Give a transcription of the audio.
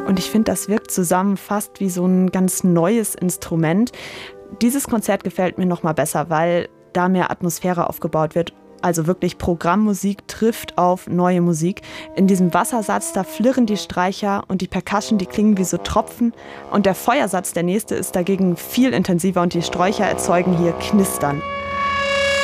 Und ich finde, das wirkt zusammen fast wie so ein ganz neues Instrument. Dieses Konzert gefällt mir noch mal besser, weil da mehr Atmosphäre aufgebaut wird. Also wirklich Programmmusik trifft auf neue Musik. In diesem Wassersatz, da flirren die Streicher und die Percussion, die klingen wie so Tropfen. Und der Feuersatz, der nächste, ist dagegen viel intensiver und die Sträucher erzeugen hier Knistern.